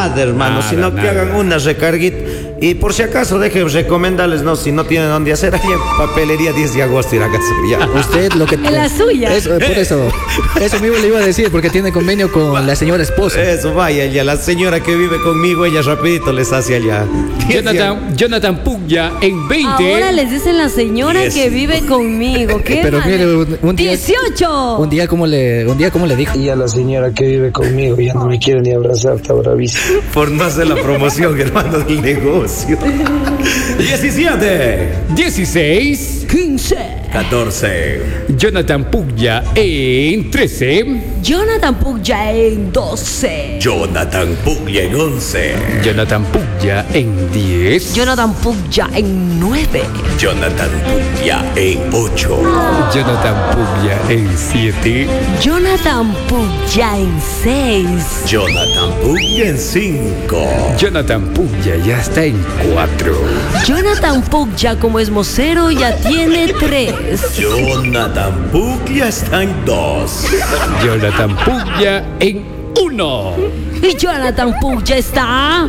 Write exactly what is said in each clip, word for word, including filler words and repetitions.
nada, hermano, Nada, sino que nada. hagan una recarguita. Y por si acaso, dejen recomendarles, no, si no tienen dónde hacer, ahí en papelería diez de agosto ir a casa. Ya. Usted lo que... En la suya. Eso, por eso. Eso mismo le iba a decir, porque tiene convenio con la señora esposa. Eso, vaya, ya la señora que vive conmigo, ella rapidito les hace allá. Jonathan, Jonathan Puglia en veinte. Ahora les dicen la señora Diez. que vive conmigo. ¿Qué Pero man- mire, un, un día... ¡dieciocho! Un día como le, un día como le dijo. Y a la señora que vive conmigo ya no me quiere ni abrazar, está bravísimo. Por no hacer la promoción, hermano, del negocio. diecisiete. dieciséis. quince. catorce. Jonathan Puglia en trece. Jonathan Puglia en doce. Jonathan Puglia en once. Jonathan Puglia en diez. Jonathan Puglia en nueve. Jonathan Puglia en ocho. Jonathan Puglia en siete. Jonathan Puglia en seis. Jonathan Puglia en cinco. Jonathan Puglia ya está en cuatro. Jonathan Puglia como es mocero ya tiene tres. Jonathan Puglia está en dos. Jonathan Puglia en uno. Y Jonathan Puglia está...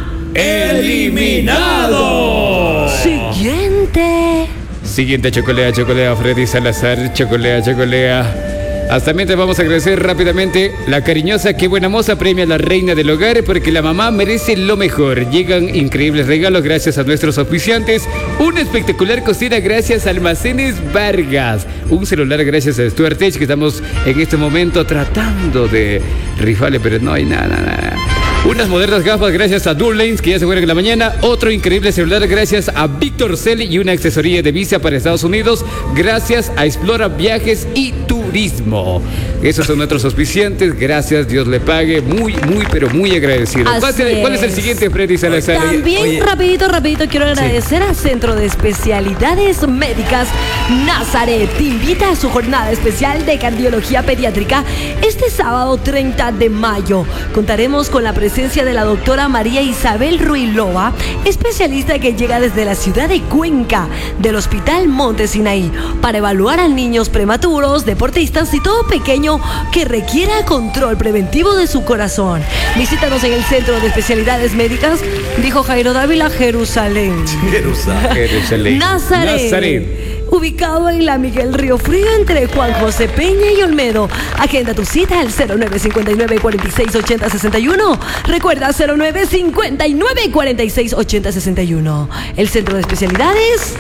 ¡Eliminado! Siguiente. Siguiente chocolea, chocolea, Freddy Salazar, chocolea, chocolea. Hasta mientras vamos a agradecer rápidamente la cariñosa Qué Buena Moza premia a la reina del hogar porque la mamá merece lo mejor. Llegan increíbles regalos gracias a nuestros auspiciantes. Una espectacular cocina gracias a Almacenes Vargas. Un celular gracias a Stuart Edge que estamos en este momento tratando de rifarle, pero no hay nada, nada. Unas modernas gafas gracias a Durlanes que ya se fueron en la mañana. Otro increíble celular gracias a Víctor Cell y una accesoría de visa para Estados Unidos gracias a Explora Viajes y Turismo. Esos son nuestros auspiciantes. Gracias, Dios le pague. Muy, muy, pero muy agradecido. Así ¿Cuál es el, cuál es el es. siguiente, Freddy Salazar? También, oye. rapidito, rapidito, quiero agradecer al Centro de Especialidades Médicas Nazaret. Te invita a su jornada especial de cardiología pediátrica este sábado treinta de mayo. Contaremos con la presencia de la doctora María Isabel Ruilova, especialista que llega desde la ciudad de Cuenca, del Hospital Monte Sinaí, para evaluar a niños prematuros, deportistas y todo pequeño que requiera control preventivo de su corazón. Visítanos en el Centro de Especialidades Médicas, dijo Jairo Dávila, Jerusalén. Jerusalén. Jerusalén. Nazaret. Nazaret. Ubicado en la Miguel Río Frío entre Juan José Peña y Olmedo. Agenda tu cita al cero nueve cinco nueve, cuatro seis ocho cero seis uno. Recuerda cero nueve cinco nueve, cuatro seis ocho cero seis uno. El Centro de Especialidades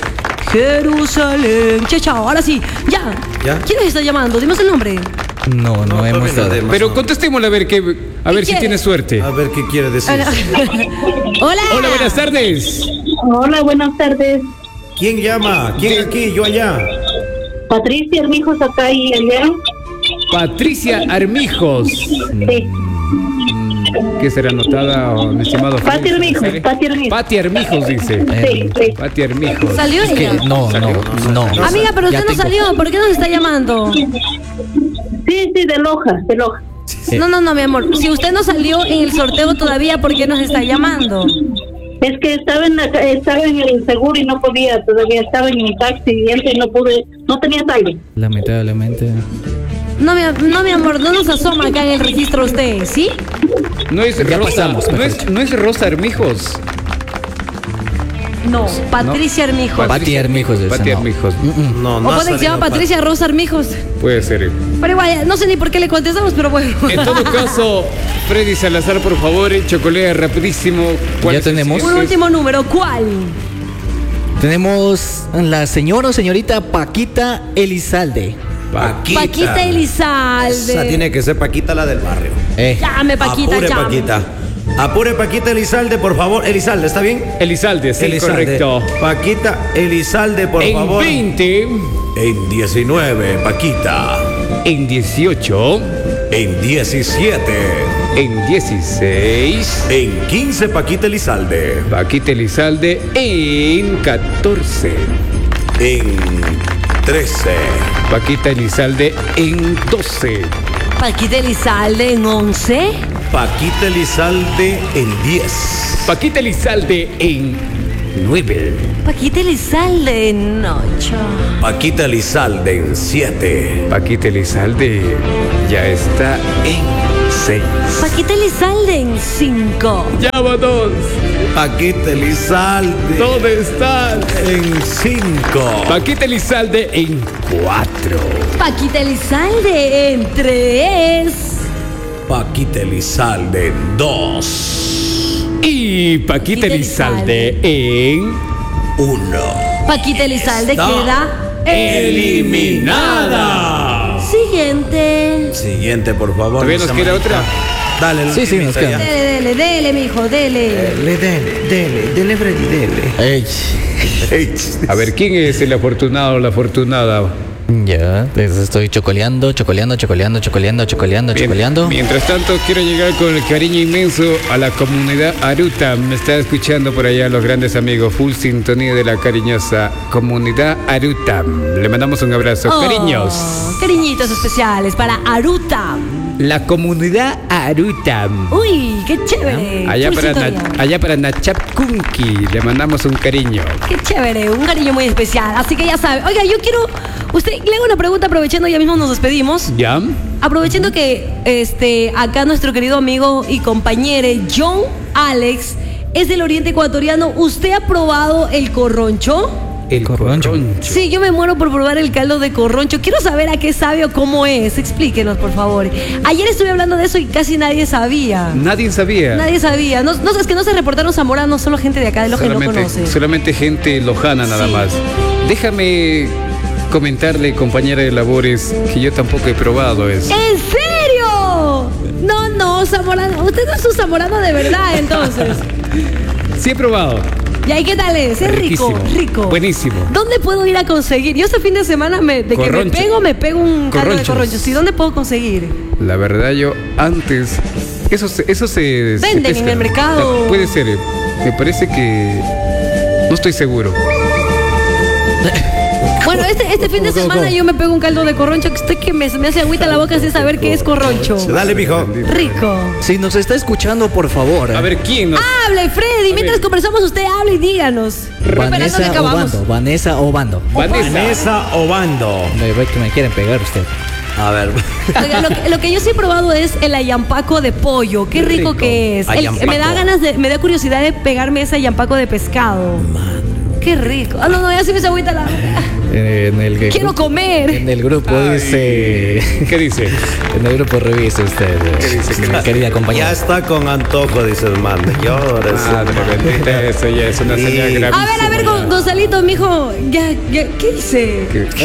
Jerusalén. Chao, chao. Ahora sí, ya. ¿Ya? ¿Quién nos está llamando? Dimos el nombre. No, no, No, hemos todavía no de- Pero contestémosle a ver, que, a ver si quiere? tiene suerte. A ver qué quiere decir. Hola. Hola, buenas tardes. Hola, buenas tardes. ¿Quién llama? ¿Quién aquí? Yo allá. Patricia, Armijos, acá y allá. Patricia Armijos. Sí. ¿Qué será anotada, oh, mi estimado Freddy Pati Armijos, Salazar? Pati Armijos. Pati Armijos dice. Sí, sí. Pati Armijos. ¿Salió Es que ella? no, no, no. Amiga, pero Ya usted no tengo- salió. ¿Por qué nos está llamando? Sí, sí, de Loja, de Loja. No, no, no, mi amor. Si usted no salió en el sorteo todavía, ¿por qué nos está llamando? Es que estaba en, la, estaba en el seguro y no podía, todavía estaba en mi taxi y eso y no pude, no tenía saldo. Lamentablemente. No, mi, no, mi amor, no nos asoma acá en el registro usted, ¿sí? No es Ya Rosa, pasamos, no mejor es, no es Rosa Armijos. No, Patricia Armijos. Pati Armijos. esa Pati no. Armijos. Mm, mm. No, O no ha puede que se llama salido Patricia Rosa Armijos. Puede ser. Pero igual, no sé ni por qué le contestamos, pero bueno. En todo caso, Freddy Salazar, por favor, eh, chocolea rapidísimo. ¿Cuál Ya es el tenemos. Un siguiente? último número, ¿cuál? Tenemos la señora o señorita Paquita Elizalde. Paquita. Paquita Elizalde. Esa tiene que ser Paquita, la del barrio. Eh. Llame, Paquita, Apure, llame. Paquita. Apure, Paquita Elizalde, por favor. Elizalde, ¿está bien? Elizalde, sí, Elizalde. correcto. Paquita Elizalde, por En favor. veinte, En diecinueve, Paquita. en dieciocho, En diecisiete. en dieciséis, En quince, Paquita Elizalde. Paquita Elizalde, en catorce, En trece. Paquita Elizalde, en doce, Paquita Elizalde en once. Paquita Elizalde en diez. Paquita Elizalde, en nueve, Paquita Elizalde en ocho. Paquita Elizalde en siete. Paquita Elizalde ya está en seis. Paquita Elizalde en cinco. Llámanos. Paquita Elizalde ¿Dónde estás? en cinco. Paquita Elizalde en cuatro. Paquita Elizalde en tres. Paquita Elizalde en dos. Y Paquita Paquita Elizalde en Uno. Paquita Elizalde Está queda eliminada. Siguiente. Siguiente, por favor. ¿Todavía nos queda Samarita. otra? Dale, la Sí, sí, nos ultimita queda. ya. Dele, dele, dele, mijo, dele. Dele, dele, dele, dele, Freddy, dele. Ey. A ver, ¿quién es el afortunado o la afortunada? Ya, pues estoy chocoleando, chocoleando, chocoleando, chocoleando, chocoleando, Bien, chocoleando. Mientras tanto, quiero llegar con el cariño inmenso a la comunidad Aruta. Me está escuchando por allá los grandes amigos. Full sintonía de la cariñosa comunidad Aruta. Le mandamos un abrazo. Oh, Cariños. Cariñitos especiales para Aruta. La comunidad Aruta. Uy, qué chévere. Allá Full para, sintonía. Na- allá para Nachapkunki. Le mandamos un cariño. Qué chévere, un cariño muy especial. Así que ya sabe. Oiga, yo quiero. Usted le hago una pregunta aprovechando, ya mismo nos despedimos. ¿Ya? Aprovechando que este acá nuestro querido amigo y compañero John Alex es del Oriente Ecuatoriano. ¿Usted ha probado el corroncho? El Corroncho. corroncho. Sí, yo me muero por probar el caldo de corroncho. Quiero saber a qué sabe o cómo es. Explíquenos, por favor. Ayer estuve hablando de eso y casi nadie sabía. Nadie sabía. Nadie sabía. No, no, es que no se reportaron zamoranos, solo gente de acá de Loja no solamente, conoce. solamente gente lojana nada Sí. más. Déjame comentarle, compañera de labores, que yo tampoco he probado eso. ¿En serio? No, no, zamorano. Usted no es un zamorano de verdad, entonces. Sí he probado. ¿Y ahí qué tal es? Es rico, Riquísimo. rico. Buenísimo. ¿Dóde puedo ir a conseguir? Yo este fin de semana me, de que me Corroncho. pego, me pego un caldo de Corronchos. corroncho. Sí, ¿dónde puedo conseguir? La verdad, yo antes. Eso, se- eso se. se Venden en pesca. el mercado. Ah, puede ser. eh. Me parece que. No estoy seguro. Bueno, este, este fin de ¿Cómo, cómo, semana cómo? yo me pego un caldo de corroncho que estoy que me, me hace agüita la boca sin saber qué es corroncho. Dale, mijo. Rico. Si nos está escuchando, por favor. A ver, ¿quién nos.? Hable, Freddy. Mientras ver. conversamos, usted hable y díganos. Esperando que Vanessa acabamos. Obando. Vanessa Obando. Vanessa. Vanessa Obando. Me ve que me quieren pegar usted. A ver. Oiga, lo, que, lo que yo sí he probado es el ayampaco de pollo. Qué rico, Rico. que es. El- Ayampaco. me da ganas de, me da curiosidad de pegarme ese ayampaco de pescado. Qué rico. Ah, no, no, ya sí me se agüita la. En el que- Quiero comer. En el grupo Ay. dice. ¿Qué dice? En el grupo revise usted, dice? mi querida Ya compañera. está con antojo, dice el man. Llores. Madre bendita, eso ya es una Sí. señal A gravísima. ver, a ver, Gon- Gonzalito, mijo. Ya, ya, ¿qué hice?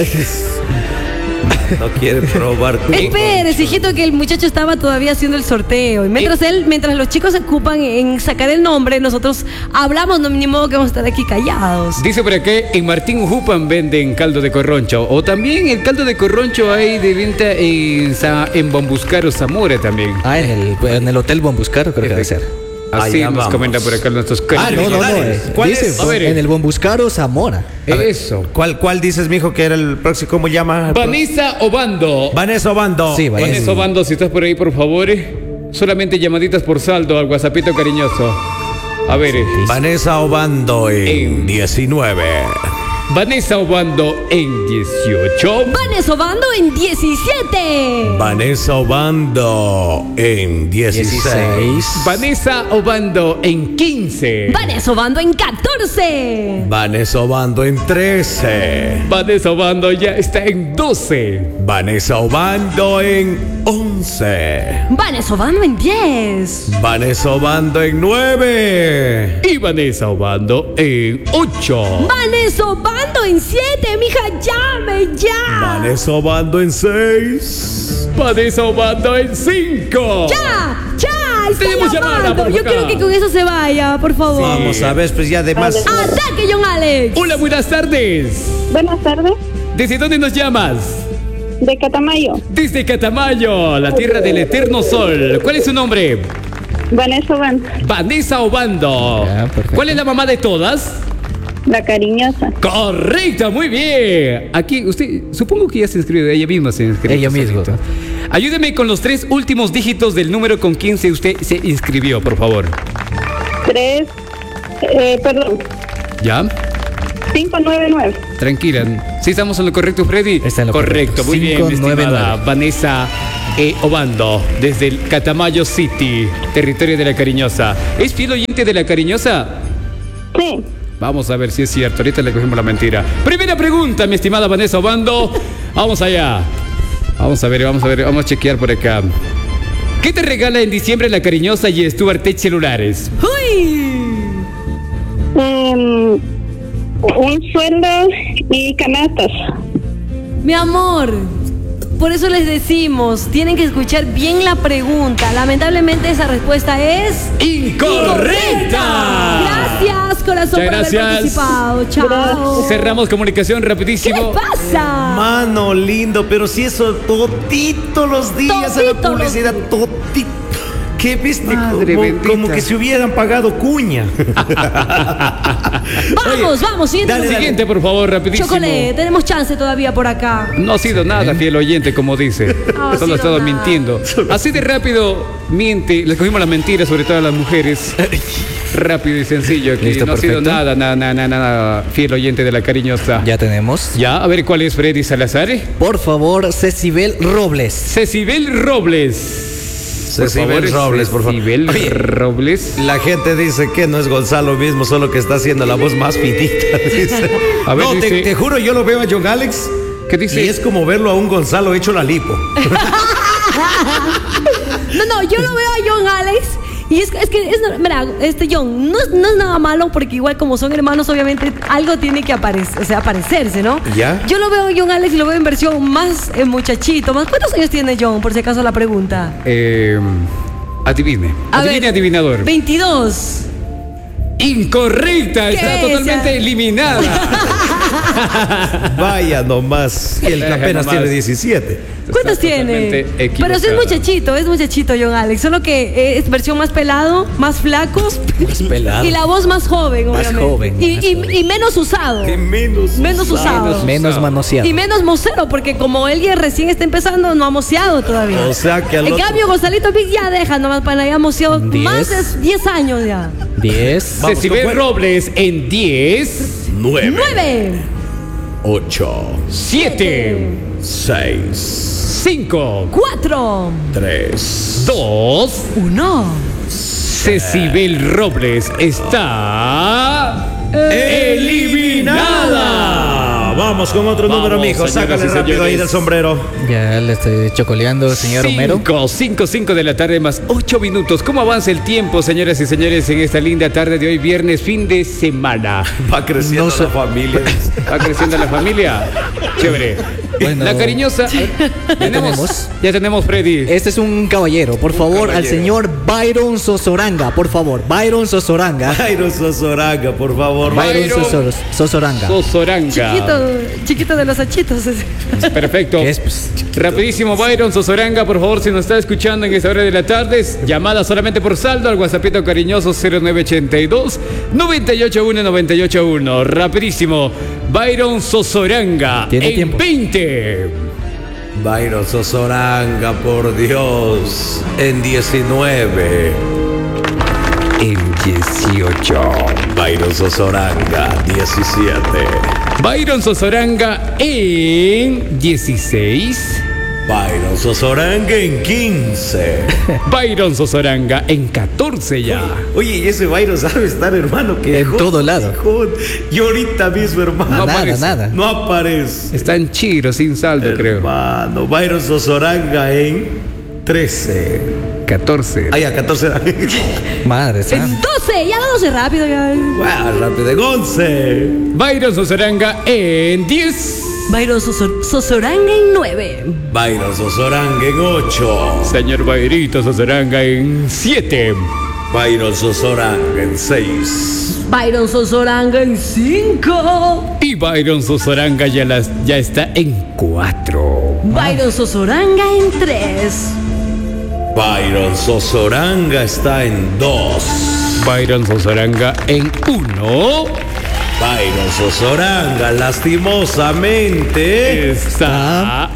No quiere probar. Espere, hijito, que el muchacho estaba todavía haciendo el sorteo. Y mientras él, mientras los chicos se ocupan en sacar el nombre, nosotros hablamos, no ni modo que vamos a estar aquí callados. Dice por acá, en Martín Ujupan venden caldo de corroncho. O también el caldo de corroncho hay de venta en, Sa- en Bambuscaro, Zamora también. Ah, en el, en el Hotel Bombuscaro creo que debe ser. Así Allá nos vamos. comenta por acá nuestros Ah, no, no, no. dale. eh, ¿Cuál dice, es? A ver, en el Bombuscaro Zamora. Eso. ¿Cuál, ¿Cuál dices, mijo, que era el próximo? ¿Cómo llama? Vanessa Obando. Vanessa Obando. Sí, Vanessa. Vanessa Obando, si estás por ahí, por favor. eh, Solamente llamaditas por saldo al WhatsAppito cariñoso. A ver, eh, Vanessa Obando en En- diecinueve. Vanessa Obando en dieciocho. Vanes Obando en diecisiete. Vanessa Obando en dieciséis. dieciséis. Vanessa Obando en quince. Vanes Obando en catorce. Vanessa Obando en trece. Vanessa Obando ya está en doce. Vanessa Obando en once. Vanes Obando en diez. Vanessa Obando en nueve. Y Vanessa Obando en ocho. Vanes Obando en siete, mija, llame ya. Vanessa Obando en seis. Vanessa Obando en cinco. Ya, ya, está Tenemos llamada llamando. por Yo acá. quiero que con eso se vaya, por favor. Vamos a ver, pues ya además. Ataque, John Alex. Hola, buenas tardes. Buenas tardes, ¿Desde dónde nos llamas? de Catamayo. Desde Catamayo, la tierra del eterno sol. ¿Cuál es su nombre? Vanessa Van, Vanessa Obando. Ya, perfecto. ¿Cuál es la mamá de todas? la cariñosa. Correcto, muy bien. Aquí, usted, supongo que ya se inscribió, ella misma se inscribió. Ella misma. solita. Ayúdeme con los tres últimos dígitos del número con quien se usted se inscribió, por favor. Tres, eh, perdón, ¿Ya? cinco nueve nueve. Tranquila. ¿Sí estamos en lo correcto, Freddy? Está en lo correcto, correcto. muy bien, mi cinco nueve estimada nueve. Vanessa eh, Obando, desde el Catamayo City, territorio de La Cariñosa. ¿Es fiel oyente de La Cariñosa? Sí. Vamos a ver si es cierto. Ahorita le cogimos la mentira. Primera pregunta, mi estimada Vanessa Obando. Vamos allá. Vamos a ver, vamos a ver, vamos a chequear por acá. ¿Qué te regala en diciembre La Cariñosa y Stuart Tech Celulares? ¡Uy! Um, un sueldo y canastas. Mi amor, por eso les decimos, tienen que escuchar bien la pregunta. Lamentablemente esa respuesta es... ¡Incorrecta! Gracias, corazón, Muchas por haber gracias. participado. Chao. Cerramos comunicación ¿Qué rapidísimo. pasa? Mano lindo, pero si eso todito los días a la Todito los publicidad, todito. ¿Qué viste? Madre como, bendita. como que si hubieran pagado cuña. Vamos, vamos, siguiente. dale, dale. Siguiente, por favor, rapidísimo. Chocolate, tenemos chance todavía por acá. No ha sido nada fiel oyente, como dice. No ha Solo ha sido estado nada. mintiendo. Así de rápido miente. Le cogimos la mentira, sobre todo a las mujeres. Rápido y sencillo. Aquí Listo, no ha sido perfecto. nada, nada, nada, nada, nada fiel oyente de La Cariñosa. Ya tenemos. Ya, a ver cuál es Freddy Salazar. Por favor, Cecibel Robles. Cecibel Robles. Cecibel Robles, por favor. Cecibel Oye, Robles. La gente dice que no es Gonzalo mismo, solo que está haciendo la voz más finita. Dice. A ver, no, te, dice- te juro, yo lo veo a John Alex. ¿Qué dice? Y es como verlo a un Gonzalo hecho la lipo. No, no, yo lo veo a John Alex. Y es, es que, es, mira, este John, no es, no es nada malo porque igual como son hermanos, obviamente algo tiene que aparecer, o sea, aparecerse, ¿no? ¿Ya? Yo lo veo a John Alex y lo veo en versión más eh, muchachito. Más, ¿cuántos años tiene John, por si acaso la pregunta? Eh, adivine. A Adivine, ver, adivinador. veintidós. Incorrecta, está ¿Qué? totalmente Ya. eliminada. Vaya nomás. Y el que Deja apenas nomás. tiene diecisiete. ¿Cuántos Está tiene? totalmente Pero sí es equivocada. muchachito, es muchachito John Alex. Solo que eh, es versión más pelado, más flaco. Más pelado. Y la voz más joven, Más obviamente. joven, Y, más y- joven. y menos usado. menos. Menos usado. Menos usado. manoseado. Y menos mocero, porque como él ya recién está empezando, no ha moceado todavía. O sea que al En otro- cambio, Gonzalito Big ya deja nomás para allá moceado Diez. más de diez años ya. diez. Vamos, Cecibel ¿cómo fue? Robles en diez, Nueve. nueve, Ocho. siete, Seis. cinco, cuatro, Tres. dos. uno. Cecibel Robles está eliminada. Vamos con otro Vamos, número, mijo. señoras Sácale y rápido ahí señores. del sombrero. Ya le estoy chocoleando, señor Homero. cinco, cinco, cinco de la tarde más ocho minutos. ¿Cómo avanza el tiempo, señoras y señores, en esta linda tarde de hoy, viernes, fin de semana? Va creciendo No sé. la familia. ¿Va creciendo la familia? Chévere. Bueno. La cariñosa. Ya tenemos. Ya tenemos, Freddy. Este es un caballero. Por favor, al caballero. señor Byron Sosoranga. Por favor, Byron Sosoranga. Jairo Sosoranga, por favor. Byron. Byron Sosor- Sosoranga. Sosoranga. Chiquito, chiquito de los achitos. Perfecto. ¿Qué es? Pues, Rapidísimo, Byron Sosoranga, por favor, si nos está escuchando en esta hora de la tarde, llamada solamente por saldo al WhatsAppito cariñoso cero nueve ochenta y dos, noventa y ocho uno, noventa y ocho uno. Rapidísimo, Byron Sosoranga. Tiene en tiempo. veinte. Byron Sosoranga, por Dios. En diecinueve. En dieciocho. Byron Sosoranga, diecisiete. Byron Sosoranga en dieciséis. Byron Sosoranga en quince. Byron Sosoranga en catorce ya. Oye, y ese Byron sabe estar, hermano, que En todo lado. joder. Y ahorita mismo, hermano. No nada, aparece. nada. No aparece. Está en Chiro, sin saldo, creo. Hermano, Byron Sosoranga en trece. catorce. Ah, ya, catorce. Madre santa. doce, ya doce rápido. Ya. Wow, rápido, de once. Byron Sosoranga en diez. Byron Sosor- Sosoranga en nueve. Byron Sosoranga en ocho. Señor Bayrito Sosoranga en siete. Byron Sosoranga en seis. Byron Sosoranga en cinco. Y Byron Sosoranga ya, las, ya está en cuatro. Byron Sosoranga en tres. Byron Sosoranga está en dos. Byron Sosoranga en uno. Byron Sosoranga, lastimosamente, Está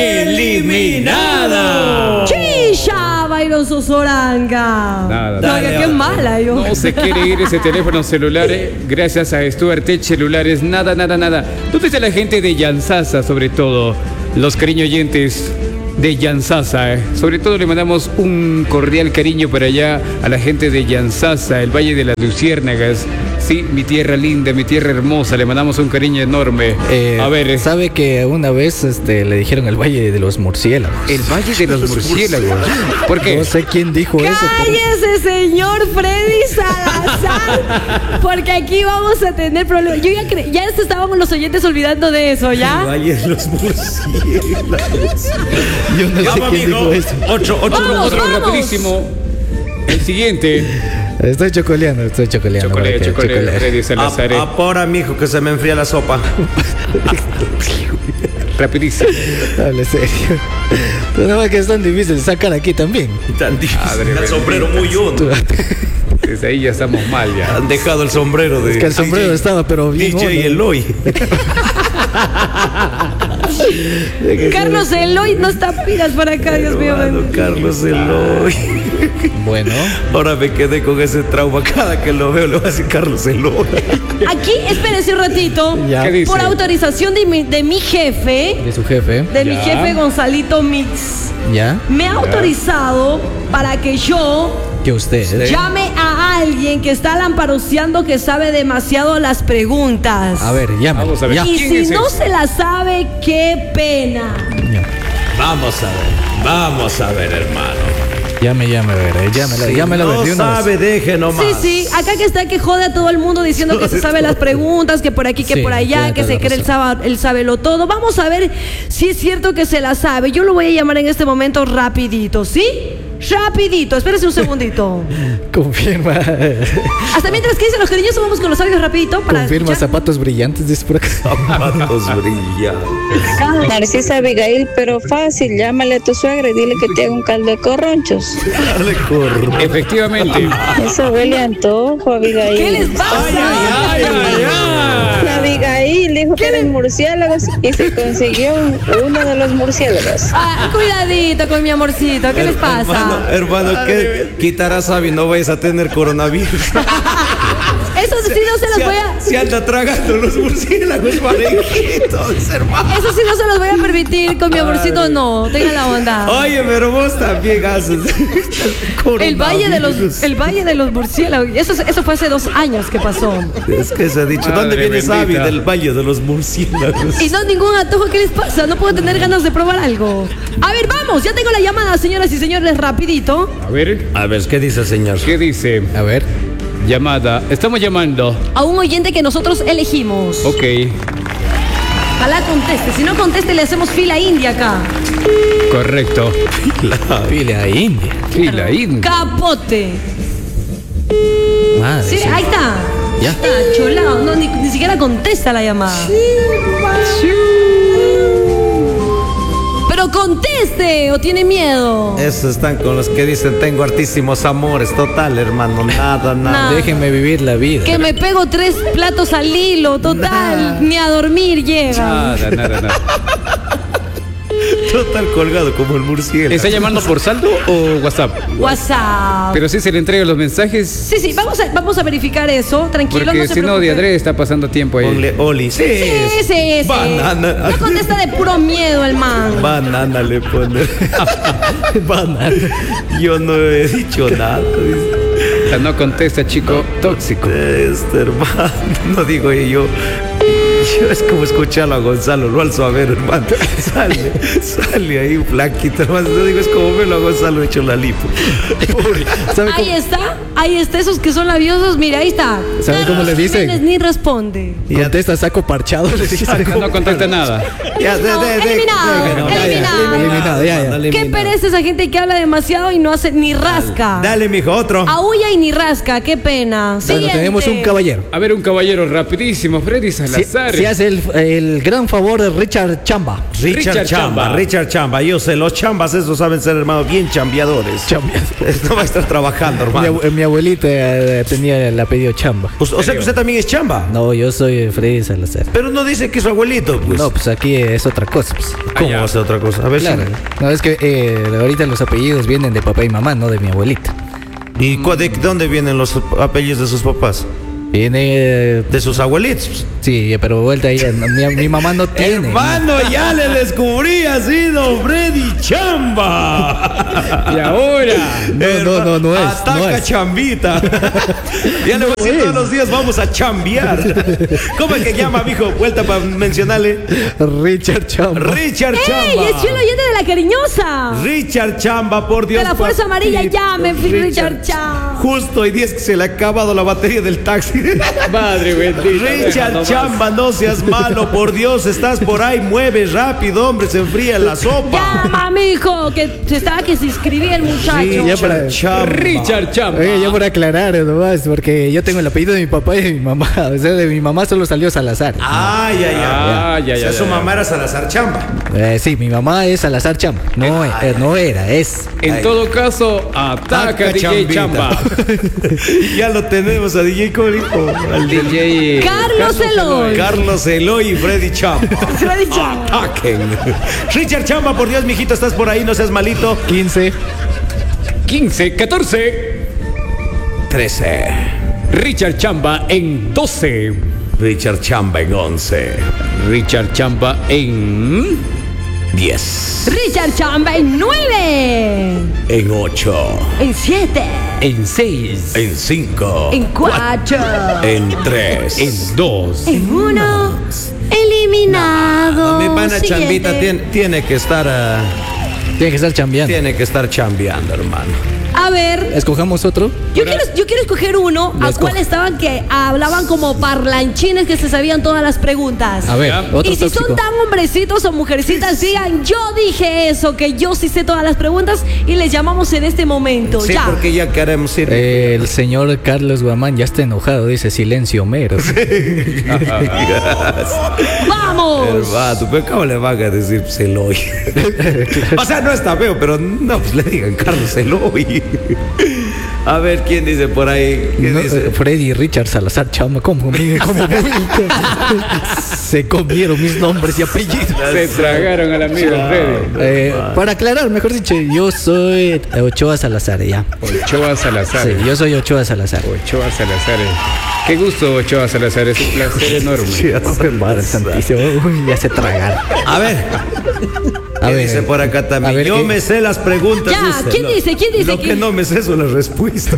eliminada. ¡Chisha! Byron Sosoranga. Nada, No, nada. ya qué mala yo. No se quiere ir ese teléfono celular eh, gracias a Stuart Tech Celulares. Nada, nada, nada. ¿Dónde está la gente de Yansasa, sobre todo? Los cariño oyentes. de Yanzasa. eh. Sobre todo le mandamos un cordial cariño para allá a la gente de Yanzasa, el Valle de las Luciérnagas. Sí, mi tierra linda, mi tierra hermosa, le mandamos un cariño enorme. Eh, a ver, ¿sabe que una vez este, le dijeron el Valle de los Murciélagos? el Valle de los Murciélagos. ¿Por qué? No sé quién dijo eso. pero- Cállese, señor Freddy Salazar, porque aquí vamos a tener problemas. Yo ya cre- ya se estábamos los oyentes olvidando de eso, ¿ya? Valle de los murciélagos. Yo no sé Vamos, quién amigo. dijo eso. Otro, otro. Vamos, Otro vamos. rapidísimo. El siguiente. Estoy chocoleando, estoy chocoleando. Chocolate, para que- chocolate, chocolate. Freddy Salazar. eh. Ahora, mijo, que se me enfría la sopa. Rapidísimo. Hable serio. Pero no es que es tan difícil sacar aquí también. Tan difícil. Madre El sombrero bendita. muy hondo. Desde ahí ya estamos mal ya. Han dejado el sombrero de. Es que el sombrero D J estaba, pero bien D J hondo. Eloy. Carlos Eloy no está pilas para acá, Dios mío. Hermano, Carlos Eloy. Bueno, Ahora me quedé con ese trauma. Cada que lo veo le voy a decir Carlos Eloy. Aquí, espérense un ratito. Ya. ¿Qué dice? Por autorización de mi, de mi jefe, de su jefe. de mi Ya. jefe Gonzalito Mix, ¿Ya? me ha autorizado para que yo Que usted. llame a alguien que está lamparoseando que sabe demasiado las preguntas. A ver, llame. Vamos a ver. Ya. Y ¿Quién si es no ese? se la sabe, qué pena. Ya. Vamos a ver. Vamos a ver, hermano. Llame, llame, a ver. eh, Llámela, llámela a ver. No de una vez. sabe, deje nomás. Sí, sí, acá que está que jode a todo el mundo diciendo que se sabe las preguntas, que por aquí, que Sí, por allá, tiene que toda se la cree el, razón. saba- el sábelo todo. Vamos a ver si es cierto que se la sabe. Yo lo voy a llamar en este momento rapidito, ¿sí? Rapidito, espérese un segundito. Confirma. Hasta mientras que dicen los cariñosos, vamos con los audios rapidito para Confirma escuchar. zapatos brillantes, dice por acá. Zapatos brillantes. Narcisa Abigail, pero fácil, llámale a tu suegra y dile que te haga un caldo de corronchos. Dale, corro. Efectivamente. Eso huele a antojo, Abigail. ¿Qué les pasa? Ay, ay, ay. Abigail dijo que eran murciélagos y se consiguió un- uno de los murciélagos. Ah, cuidadito con mi amorcito, ¿qué les pasa? Hermano, hermano, que quitará Sabi, no vayas a tener coronavirus. Eso sí no se los Se, voy a... se anda tragando los murciélagos parejitos, hermano. Eso sí no se los voy a permitir, con mi amorcito no, tenga la onda. Oye, pero vos también haces. El valle de los, el valle de los murciélagos. Eso, eso fue hace dos años que pasó. Es que se ha dicho. ¿Dónde Madre viene Sabi? bendita. Del valle de los murciélagos. Y no ningún antojo, ¿qué les pasa? No puedo tener ganas de probar algo. A ver, vamos, ya tengo la llamada, señoras y señores, rapidito. A ver, A ver, ¿qué dice el señor? ¿qué dice? A ver. Llamada. Estamos llamando. A un oyente que nosotros elegimos. Ok. Ojalá conteste, si no conteste le hacemos fila india acá. Correcto. Pile a India. Fila india. Capote. Madre. Sí, sí. ahí está. Ya. Está cholado, no, ni, ni siquiera contesta la llamada. Pero conteste o tiene miedo. Esos están con los que dicen tengo hartísimos amores. Total, hermano, nada, nada. Nada. Déjenme vivir la vida. Que me pego tres platos al hilo, total. Ni a dormir llega. Nada, nada, nada. Total colgado como el murciélago. ¿Está llamando por saldo o WhatsApp? WhatsApp. Pero sí se le entregan los mensajes. Sí, sí, vamos a, vamos a verificar eso. Tranquilo, Porque no se si no, preocupe. de adrede está pasando tiempo ahí. Ponle Oli. Sí, Sí, sí, sí. Banana. No contesta de puro miedo el man. Banana le pone. Banana. Yo no he dicho nada. dice. O sea, no contesta, chico. Tóxico. Este hermano. No digo yo. Yo es como escucharlo a Gonzalo, lo alzo a ver, hermano. Sale, sale ahí un flaquito, hermano. No digo, es como verlo a Gonzalo hecho la lipo. Pobre. ¿Sabe Ahí cómo, está, ahí está, esos que son labiosos, mira, ahí está. ¿Sabe cómo le dicen? Jiménez ni responde. contesta saco parchado? Le dice. No contesta nada. Ya, No, eliminado, déjalo, ya, ya. eliminado. Eliminado, ya, ya. Dale, Qué eliminado. pereza esa gente que habla demasiado y no hace ni rasca. Dale, mijo, otro. Aúlla y ni rasca, qué pena. Bueno, Siguiente. tenemos un caballero. A ver, un caballero rapidísimo, Freddy Si, Salazar. si hace el, el gran favor de Richard Chamba. Richard, Richard Chamba, Chamba. Richard Chamba, yo sé, los chambas esos saben ser, hermano, bien chambeadores. Chambeadores. No va a estar trabajando, Mi, hermano. abue- mi abuelita eh, tenía el apellido Chamba. O, o sea que usted también es chamba. No, yo soy Freddy Salazar. Pero no dice que es su abuelito, pues. No, pues aquí es otra cosa. Pues. ¿Cómo ya. va a ser otra cosa? A ver Claro. No, es que eh, ahorita los apellidos vienen de papá y mamá, no de mi abuelita. si. ¿Y cu- de dónde vienen los apellidos de sus papás? Tiene. De sus abuelitos. Sí, pero vuelta ahí. no, Mi, mi mamá no tiene. Hermano, ya le descubrí así, don Freddy Chamba. Y ahora. No, no, no, no es, Ataca no es. chambita. Ya le voy a decir, todos los días vamos a chambear. ¿Cómo es que llama, mijo? Vuelta para mencionarle. Richard Chamba. Richard ¡Ey! Chamba. ¡Es fiel oyente de la cariñosa! Richard Chamba, por Dios. De la Fuerza papito. Amarilla, llame, Richard Chamba. Justo hoy día es que se le ha acabado la batería del taxi. Madre bendita. Richard déjalo Chamba, no seas malo, por Dios, estás por ahí, mueve rápido, hombre, se enfría la sopa. Llama, mijo, que se estaba que se inscribía el muchacho. ya para- Richard Chamba. más. Richard Chamba. Oye, ya por aclarar nomás, porque yo tengo el apellido de mi papá y de mi mamá. O sea, de mi mamá solo salió Salazar. Ay, ay, ay. Ah, ya, O sea, ya, su ya. mamá era Salazar Chamba. Eh, sí, mi mamá es Salazar Chamba. No, eh, no era, es. En Ay. todo caso, ataca Ataca D J Chambita. Chamba. Ya lo tenemos a D J Coli. Al D J Carlos Eloy. Carlos Eloy y Freddy Chamba. Freddy Chamba. Ataquen. Richard Chamba, por Dios, mijito, estás por ahí, no seas malito. quince. quince, catorce. trece. Richard Chamba en doce. Richard Chamba en once. Richard Chamba en diez. Richard Chamba en nueve. En ocho. En siete. en seis. En cinco. En cuatro. En tres. En dos. En uno. Eliminado. No, mi pana Siguiente. Chambita tiene, tiene que estar ah, Tiene que estar chambeando. tiene que estar chambeando, hermano. A ver, Escojamos otro. yo quiero, yo quiero escoger uno Ya a escoge. cual estaban que hablaban como parlanchines que se sabían todas las preguntas. A ver, Ya. otro Y si tóxico. son tan hombrecitos o mujercitas, digan, yo dije eso, que yo sí sé todas las preguntas y les llamamos en este momento. Sí, ya. porque ya queremos ir. Eh, el señor Carlos Guamán ya está enojado, dice silencio mero. ¡Vamos! Hermano, pero ¿cómo le van a decir pues, Eloy? O sea, no está feo, pero no, pues le digan Carlos Eloy. A ver, ¿quién dice por ahí? ¿Quién No, dice? eh, Freddy Richard Salazar Chamba, ¿cómo? ¿Cómo? Se comieron mis nombres y apellidos. Se tragaron al amigo Freddy. Eh, para aclarar, mejor dicho, yo soy Ochoa Salazar, ya. Ochoa Salazar. Sí, yo soy Ochoa Salazar. Ochoa Salazar. Qué gusto, Ochoa Salazar. Es un placer enorme. Sí, hace Madre más. santísima, uy, ya se tragar. A ver. A ¿Qué ver, dice por acá también? a ver, Yo ¿qué? me sé las preguntas. Ya, ¿quién Lo- dice? ¿Quién dice? Lo que ¿Quién? no me sé son las respuestas.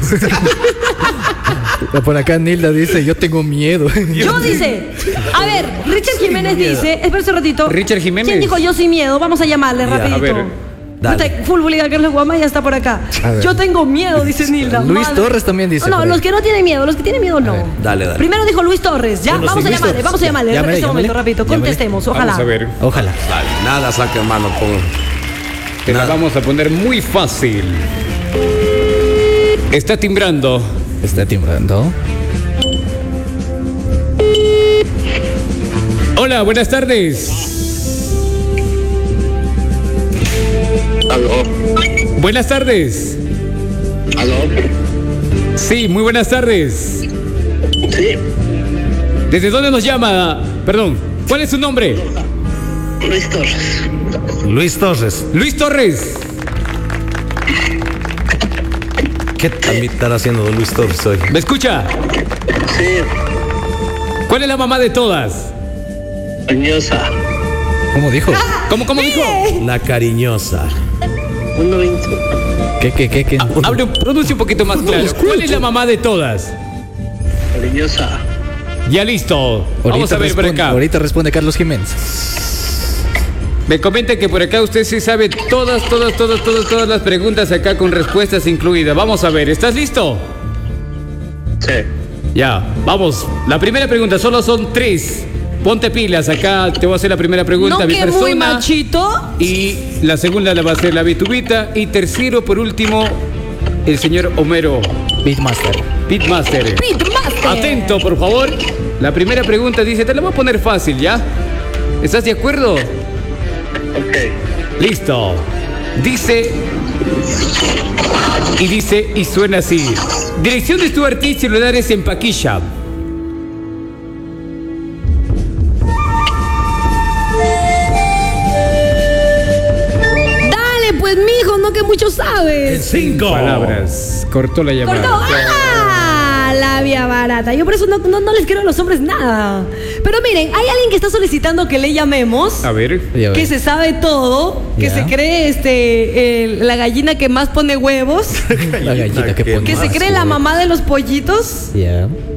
Por acá Nilda dice, yo tengo miedo. Yo dice, a ver, Richard Jiménez dice, espera un ratito. Richard Jiménez. ¿Quién dijo yo sin miedo? Vamos a llamarle Ya, rapidito. a ver, dale. Puta, Full Liga Carlos Guama ya está por acá. A ver. Yo tengo miedo, dice Nilda. Luis Madre. Torres también dice No, por ahí. los que no tienen miedo, los que tienen miedo no. ver, dale, dale. Primero dijo Luis Torres, ya, Bueno, vamos sí, a Luis llamarle, Torres. vamos a llamarle. Llámale, en este llámale, momento, rapidito, llámale. contestemos, ojalá. Vamos a ver. Ojalá. Dale, nada saca hermano con. Te la Nada. vamos a poner muy fácil. Está timbrando. Está timbrando. Hola, buenas tardes. Aló, Buenas tardes. aló, Sí, muy buenas tardes. sí, ¿Desde dónde nos llama? Perdón, ¿cuál es su nombre? Luis Torres. Luis Torres. Luis Torres. ¿Qué también estará haciendo don Luis Torres hoy? ¿Me escucha? Sí, ¿Cuál es la mamá de todas? Añosa, ¿Cómo dijo? ¿Cómo, cómo dijo? La cariñosa. uno veinte. ¿Qué, qué, qué, qué? Hable, pronuncie un poquito más claro. ¿Cuál es la mamá de todas? Cariñosa, Ya listo. Vamos a ver por responde, acá. ahorita responde Carlos Jiménez. Me comenta que por acá usted sí sabe todas, todas, todas, todas, todas las preguntas acá con respuestas incluidas. Vamos a ver, ¿estás listo? sí, Ya, vamos. La primera pregunta, solo son tres. Ponte pilas, acá te voy a hacer la primera pregunta. No mi que muy persona. machito. Y la segunda la va a hacer la Bitubita. Y tercero, por último, el señor Homero Beatmaster. Pitmaster. Pitmaster. Atento, por favor. La primera pregunta dice, te la voy a poner fácil, ¿ya? ¿Estás de acuerdo? ok. Listo. Dice. Y dice, y suena así. Dirección de Stuart T. celulares en Paquilla. Dale, pues, mijo, no que mucho sabes. Cinco. Palabras. Cortó la llamada. Cortó. ¡Ah! La vía barata. plata. Yo por eso no, no, no les quiero a los hombres nada. Pero miren, hay alguien que está solicitando que le llamemos. A ver. Ya Que ves. se sabe todo, que Ya. se cree este el- la gallina que más pone huevos, La gallina que pone que se más cree la huevos. mamá de los pollitos. Ya.